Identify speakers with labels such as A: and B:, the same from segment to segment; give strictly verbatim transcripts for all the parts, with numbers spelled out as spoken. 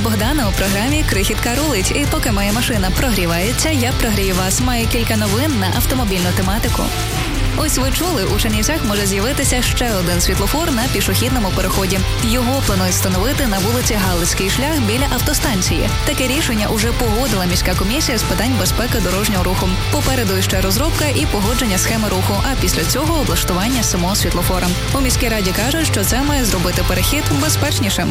A: Богдана у програмі «Крихітка рулить». І поки моя машина прогрівається, я прогрію вас. Маю кілька новин на автомобільну тематику. Ось ви чули, у Чернівцях може з'явитися ще один світлофор на пішохідному переході. Його планують встановити на вулиці Галицький шлях біля автостанції. Таке рішення уже погодила міська комісія з питань безпеки дорожнього руху. Попереду ще розробка і погодження схеми руху, а після цього облаштування самого світлофора. У міській раді кажуть, що це має зробити перехід безпечнішим.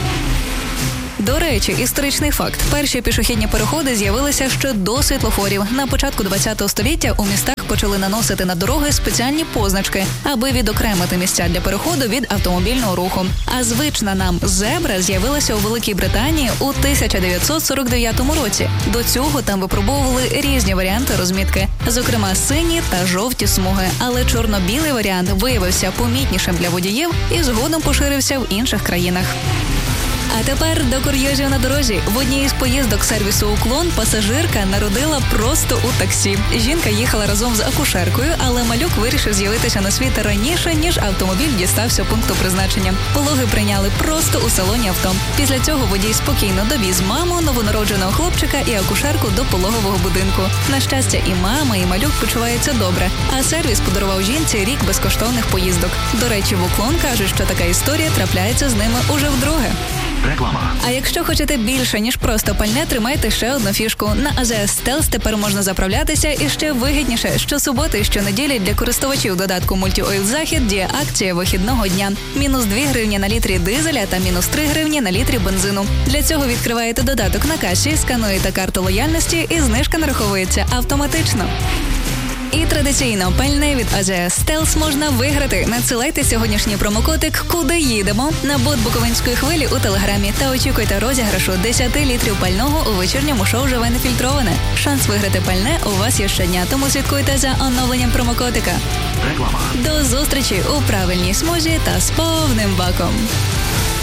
A: До речі, історичний факт. Перші пішохідні переходи з'явилися ще до світлофорів. На початку ХХ століття у містах почали наносити на дороги спеціальні позначки, аби відокремити місця для переходу від автомобільного руху. А звична нам зебра з'явилася у Великій Британії у тисяча дев'ятсот сорок дев'ятому році. До цього там випробовували різні варіанти розмітки, зокрема сині та жовті смуги. Але чорно-білий варіант виявився помітнішим для водіїв і згодом поширився в інших країнах. А тепер до курйозів на дорозі. В одній із поїздок сервісу «Уклон» пасажирка народила просто у таксі. Жінка їхала разом з акушеркою, але малюк вирішив з'явитися на світ раніше, ніж автомобіль дістався пункту призначення. Пологи прийняли просто у салоні авто. Після цього водій спокійно довіз маму, новонародженого хлопчика і акушерку до пологового будинку. На щастя, і мама, і малюк почуваються добре. А сервіс подарував жінці рік безкоштовних поїздок. До речі, в «Уклон» кажуть, що така історія трапляється з ними уже вдруге.
B: Реклама.
A: А якщо хочете більше, ніж просто пальне, тримайте ще одну фішку. На ей зет ес Stealth тепер можна заправлятися і ще вигідніше. Щосуботи і щонеділі для користувачів додатку Multi-Oil Захід діє акція вихідного дня. Мінус дві гривні на літрі дизеля та мінус три гривні на літрі бензину. Для цього відкриваєте додаток на касі, скануєте карту лояльності і знижка нараховується автоматично. І традиційно пальне від ей зет ес Stealth можна виграти. Надсилайте сьогоднішній промокодик «Куди їдемо» на бот Буковинської хвилі у Телеграмі та очікуйте розіграшу десять літрів пального у вечірньому шоу «Живе нефільтроване». Шанс виграти пальне у вас є щодня, тому слідкуйте за оновленням промокодика.
B: Реклама.
A: До зустрічі у правильній смузі та з повним баком.